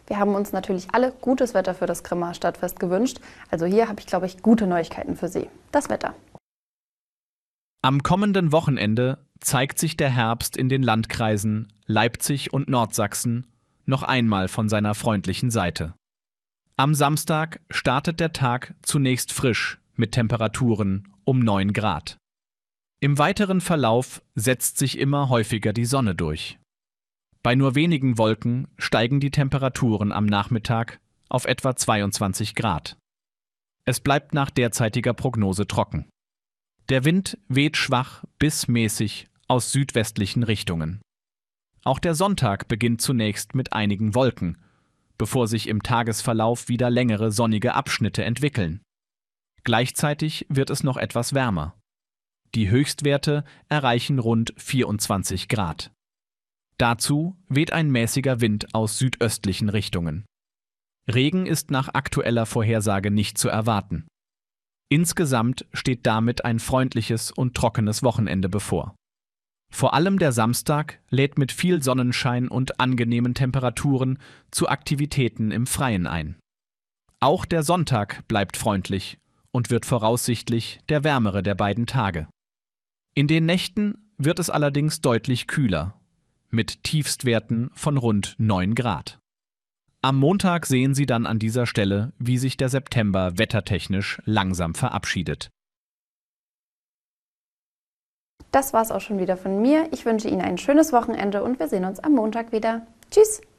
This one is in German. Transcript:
Wir haben uns natürlich alle gutes Wetter für das Grimma Stadtfest gewünscht. Also hier habe ich, glaube ich, gute Neuigkeiten für Sie. Das Wetter. Am kommenden Wochenende zeigt sich der Herbst in den Landkreisen Leipzig und Nordsachsen noch einmal von seiner freundlichen Seite. Am Samstag startet der Tag zunächst frisch mit Temperaturen um 9 Grad. Im weiteren Verlauf setzt sich immer häufiger die Sonne durch. Bei nur wenigen Wolken steigen die Temperaturen am Nachmittag auf etwa 22 Grad. Es bleibt nach derzeitiger Prognose trocken. Der Wind weht schwach bis mäßig aus südwestlichen Richtungen. Auch der Sonntag beginnt zunächst mit einigen Wolken, bevor sich im Tagesverlauf wieder längere sonnige Abschnitte entwickeln. Gleichzeitig wird es noch etwas wärmer. Die Höchstwerte erreichen rund 24 Grad. Dazu weht ein mäßiger Wind aus südöstlichen Richtungen. Regen ist nach aktueller Vorhersage nicht zu erwarten. Insgesamt steht damit ein freundliches und trockenes Wochenende bevor. Vor allem der Samstag lädt mit viel Sonnenschein und angenehmen Temperaturen zu Aktivitäten im Freien ein. Auch der Sonntag bleibt freundlich und wird voraussichtlich der wärmere der beiden Tage. In den Nächten wird es allerdings deutlich kühler, mit Tiefstwerten von rund 9 Grad. Am Montag sehen Sie dann an dieser Stelle, wie sich der September wettertechnisch langsam verabschiedet. Das war's auch schon wieder von mir. Ich wünsche Ihnen ein schönes Wochenende und wir sehen uns am Montag wieder. Tschüss!